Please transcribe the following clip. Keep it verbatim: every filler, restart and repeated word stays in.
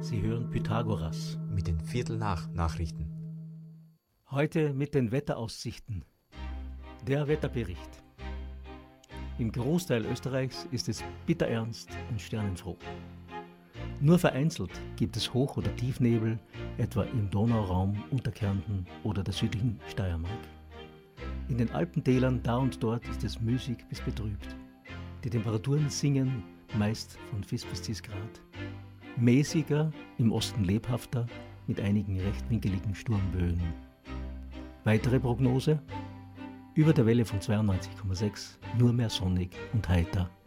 Sie hören Pythagoras mit den Viertel nach Nachrichten. Heute mit den Wetteraussichten. Der Wetterbericht. Im Großteil Österreichs ist es bitterernst und sternenfroh. Nur vereinzelt gibt es Hoch- oder Tiefnebel, etwa im Donauraum, Unterkärnten oder der südlichen Steiermark. In den Alpentälern da und dort ist es müßig bis betrübt. Die Temperaturen sinken meist von fünf bis zehn Grad. Mäßiger, im Osten lebhafter, mit einigen rechtwinkeligen Sturmböen. Weitere Prognose: über der Welle von zweiundneunzig Komma sechs nur mehr sonnig und heiter.